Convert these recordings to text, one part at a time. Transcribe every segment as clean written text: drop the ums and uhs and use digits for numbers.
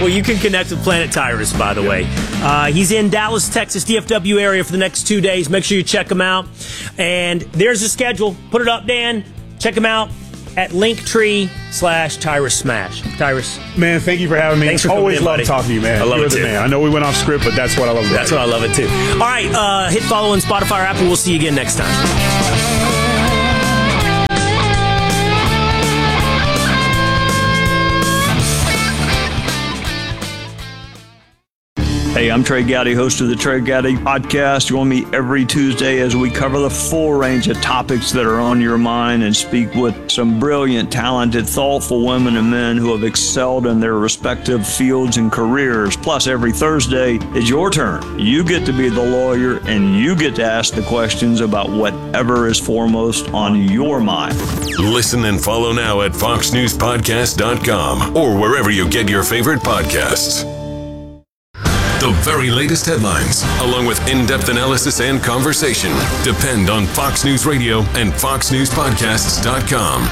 Well, you can connect with Planet Tyrus, by the way. He's in Dallas, Texas, DFW area for the next 2 days. Make sure you check him out. And there's the schedule. Put it up, Dan. Check him out at Linktree/Tyrus Smash. Tyrus. Man, thank you for having me. Thanks for always coming in, love buddy. talking to you, man. I love You're it, the too. man. I know we went off script, but that's what I love. That's what I love it, too. All right, hit follow on Spotify or Apple. We'll see you again next time. Hey, I'm Trey Gowdy, host of the Trey Gowdy Podcast. Join me every Tuesday as we cover the full range of topics that are on your mind and speak with some brilliant, talented, thoughtful women and men who have excelled in their respective fields and careers. Plus, every Thursday is your turn. You get to be the lawyer and you get to ask the questions about whatever is foremost on your mind. Listen and follow now at foxnewspodcast.com or wherever you get your favorite podcasts. The very latest headlines, along with in-depth analysis and conversation, depend on Fox News Radio and foxnewspodcasts.com.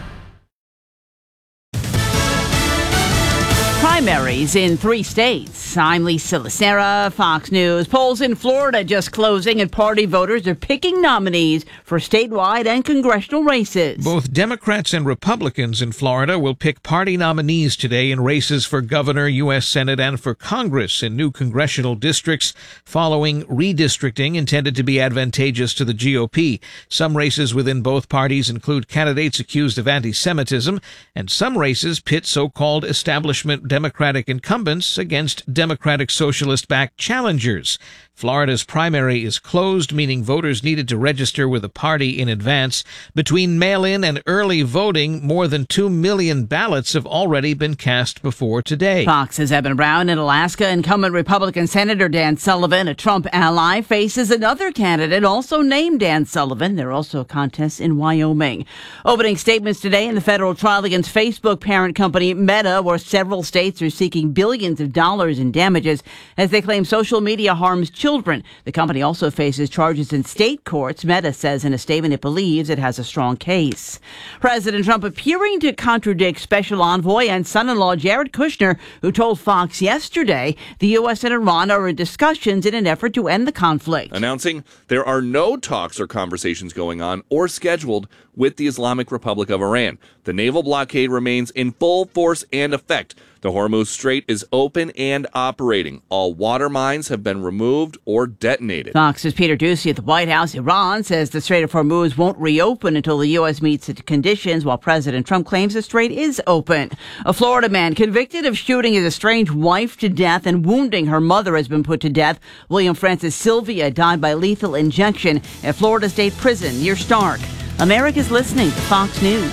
Primaries in 3 states. I'm Lisa Lacera, Fox News. Polls in Florida just closing, and party voters are picking nominees for statewide and congressional races. Both Democrats and Republicans in Florida will pick party nominees today in races for governor, U.S. Senate, and for Congress in new congressional districts following redistricting intended to be advantageous to the GOP. Some races within both parties include candidates accused of anti-Semitism, and some races pit so-called establishment Democratic incumbents against Democratic Socialist-backed challengers. Florida's primary is closed, meaning voters needed to register with a party in advance. Between mail-in and early voting, more than 2 million ballots have already been cast before today. Fox's Eben Brown. In Alaska, incumbent Republican Senator Dan Sullivan, a Trump ally, faces another candidate also named Dan Sullivan. There are also contests in Wyoming. Opening statements today in the federal trial against Facebook parent company Meta, where several states are seeking billions of dollars in damages as they claim social media harms children. The company also faces charges in state courts. Meta says in a statement it believes it has a strong case. President Trump appearing to contradict Special Envoy and son-in-law Jared Kushner, who told Fox yesterday the U.S. and Iran are in discussions in an effort to end the conflict. Announcing there are no talks or conversations going on or scheduled with the Islamic Republic of Iran. The naval blockade remains in full force and effect. The Hormuz Strait is open and operating. All water mines have been removed or detonated. Fox's Peter Doocy at the White House. Iran says the Strait of Hormuz won't reopen until the U.S. meets its conditions, while President Trump claims the strait is open. A Florida man convicted of shooting his estranged wife to death and wounding her mother has been put to death. William Francis Sylvia died by lethal injection at Florida State Prison near Stark. America's listening to Fox News.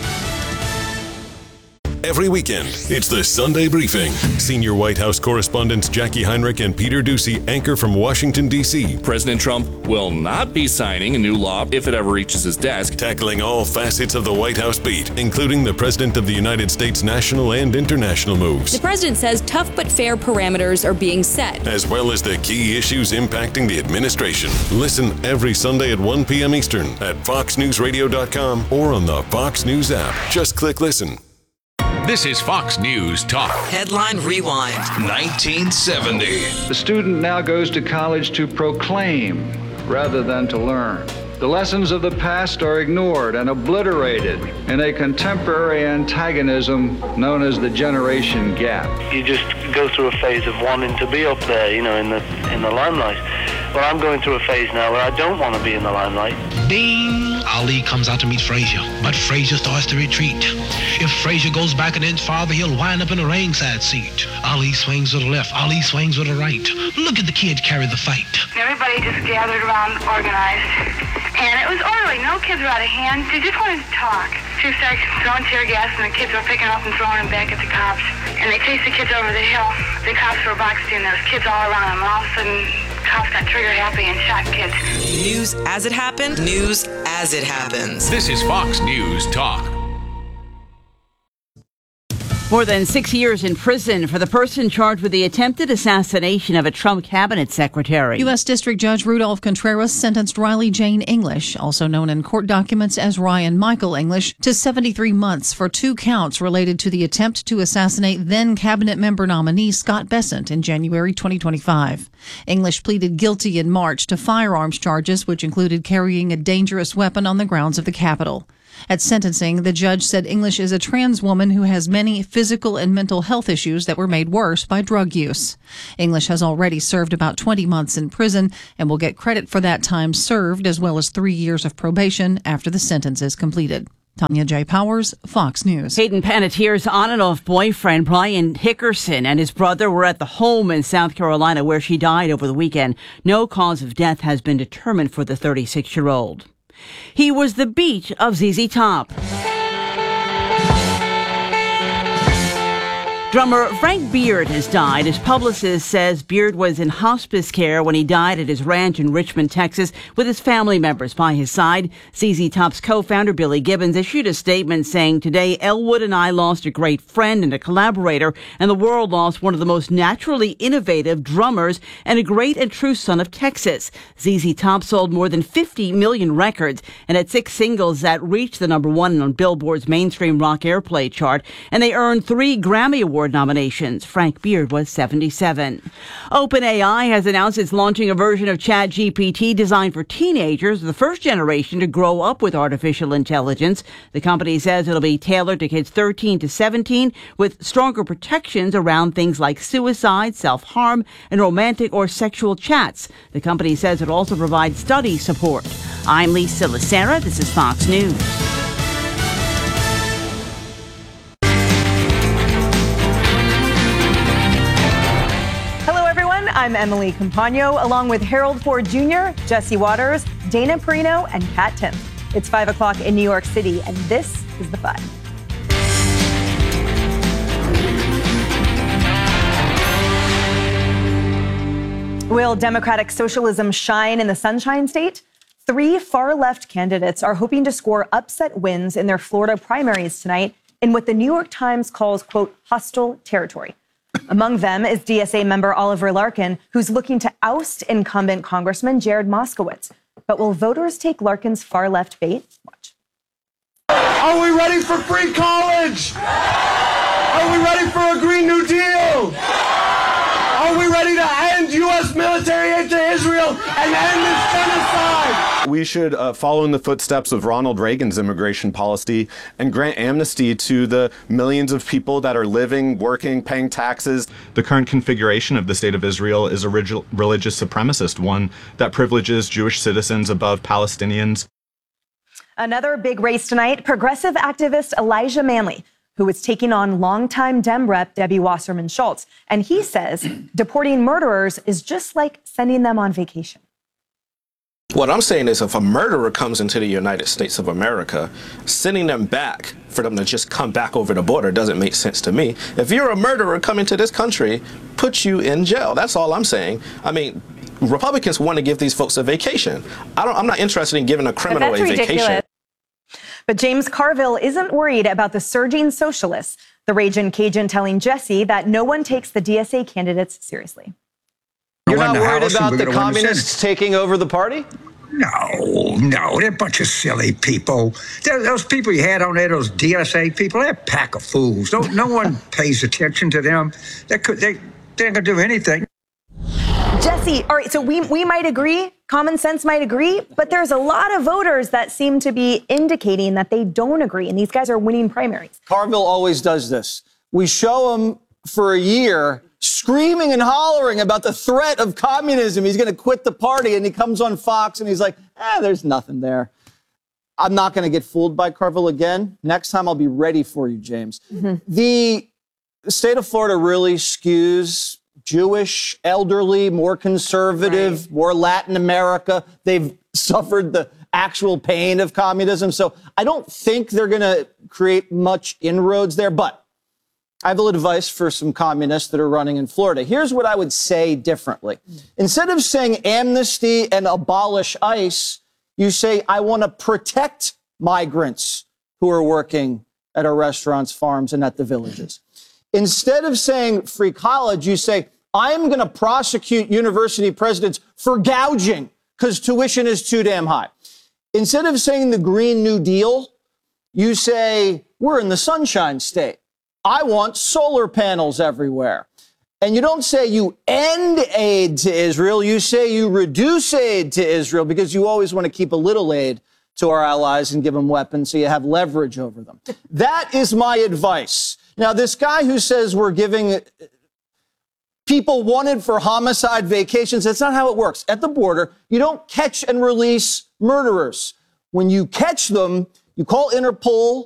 Every weekend, it's the Sunday Briefing. Senior White House correspondents Jackie Heinrich and Peter Doocy anchor from Washington, D.C. President Trump will not be signing a new law if it ever reaches his desk. Tackling all facets of the White House beat, including the President of the United States' national and international moves. The president says tough but fair parameters are being set, as well as the key issues impacting the administration. Listen every Sunday at 1 p.m. Eastern at foxnewsradio.com or on the Fox News app. Just click listen. This is Fox News Talk. Headline Rewind. 1970. The student now goes to college to proclaim rather than to learn. The lessons of the past are ignored and obliterated in a contemporary antagonism known as the generation gap. You just go through a phase of wanting to be up there, in the limelight. Well, I'm going through a phase now where I don't want to be in the limelight. Ding! Ali comes out to meet Frazier, but Frazier starts to retreat. If Frazier goes back an inch farther, he'll wind up in a ringside seat. Ali swings to the left, Ali swings to the right. Look at the kid carry the fight. Everybody just gathered around, organized, and it was orderly. No kids were out of hand. They just wanted to talk. Troops started throwing tear gas, and the kids were picking up and throwing them back at the cops. And they chased the kids over the hill. The cops were boxed in. There was kids all around them. All of a sudden, cops got trigger happy and shot kids. News as it happened, news as it happens. This is Fox News Talk. More than 6 years in prison for the person charged with the attempted assassination of a Trump cabinet secretary. U.S. District Judge Rudolph Contreras sentenced Riley Jane English, also known in court documents as Ryan Michael English, to 73 months for 2 counts related to the attempt to assassinate then cabinet member nominee Scott Bessent in January 2025. English pleaded guilty in March to firearms charges, which included carrying a dangerous weapon on the grounds of the Capitol. At sentencing, the judge said English is a trans woman who has many physical and mental health issues that were made worse by drug use. English has already served about 20 months in prison and will get credit for that time served, as well as 3 years of probation after the sentence is completed. Tanya J. Powers, Fox News. Hayden Panettiere's on and off boyfriend, Brian Hickerson, and his brother were at the home in South Carolina where she died over the weekend. No cause of death has been determined for the 36-year-old. He was the beat of ZZ Top. Drummer Frank Beard has died. His publicist says Beard was in hospice care when he died at his ranch in Richmond, Texas, with his family members by his side. ZZ Top's co-founder Billy Gibbons issued a statement saying, "Today, Elwood and I lost a great friend and a collaborator, and the world lost one of the most naturally innovative drummers and a great and true son of Texas." ZZ Top sold more than 50 million records and had 6 singles that reached the #1 on Billboard's mainstream rock airplay chart, and they earned 3 Grammy Award nominations. Frank Beard was 77. OpenAI has announced it's launching a version of ChatGPT designed for teenagers, the first generation to grow up with artificial intelligence. The company says it'll be tailored to kids 13 to 17 with stronger protections around things like suicide, self-harm, and romantic or sexual chats. The company says it'll also provide study support. I'm Lisa Lacera. This is Fox News. I'm Emily Campagno, along with Harold Ford Jr., Jesse Waters, Dana Perino, and Kat Tim. It's 5 o'clock in New York City, and this is The Five. Will democratic socialism shine in the Sunshine State? 3 far-left candidates are hoping to score upset wins in their Florida primaries tonight in what the New York Times calls, quote, hostile territory. Among them is DSA member Oliver Larkin, who's looking to oust incumbent Congressman Jared Moskowitz. But will voters take Larkin's far-left bait? Watch. Are we ready for free college? Are we ready for a Green New Deal? Are we ready to end U.S. military aid to Israel and end this genocide? We should follow in the footsteps of Ronald Reagan's immigration policy and grant amnesty to the millions of people that are living, working, paying taxes. The current configuration of the State of Israel is a religious supremacist one that privileges Jewish citizens above Palestinians. Another big race tonight, progressive activist Elijah Manley, who is taking on longtime Dem Rep Debbie Wasserman Schultz. And he says deporting murderers is just like sending them on vacation. What I'm saying is if a murderer comes into the United States of America, sending them back for them to just come back over the border doesn't make sense to me. If you're a murderer coming to this country, put you in jail. That's all I'm saying. I mean, Republicans want to give these folks a vacation. I'm not interested in giving a criminal a vacation. Ridiculous. But James Carville isn't worried about the surging socialists. The Ragin' Cajun telling Jesse that no one takes the DSA candidates seriously. You're not worried about the communists taking over the party? No, they're a bunch of silly people. Those people you had on there, those DSA people, they're a pack of fools. No one pays attention to them. They ain't going to do anything. Jesse, all right, so we might agree, common sense might agree, but there's a lot of voters that seem to be indicating that they don't agree, and these guys are winning primaries. Carville always does this. We show him for a year screaming and hollering about the threat of communism. He's going to quit the party, and he comes on Fox, and he's like, there's nothing there. I'm not going to get fooled by Carville again. Next time I'll be ready for you, James. Mm-hmm. The state of Florida really skews Jewish, elderly, more conservative, more Latin America. They've suffered the actual pain of communism. So I don't think they're going to create much inroads there. But I have a little advice for some communists that are running in Florida. Here's what I would say differently. Instead of saying amnesty and abolish ICE, you say, I want to protect migrants who are working at our restaurants, farms, and at the villages. Instead of saying free college, you say, I'm going to prosecute university presidents for gouging because tuition is too damn high. Instead of saying the Green New Deal, you say, we're in the Sunshine State. I want solar panels everywhere. And you don't say you end aid to Israel. You say you reduce aid to Israel because you always want to keep a little aid to our allies and give them weapons so you have leverage over them. That is my advice. Now, this guy who says we're giving people wanted for homicide vacations, that's not how it works. At the border, you don't catch and release murderers. When you catch them, you call Interpol,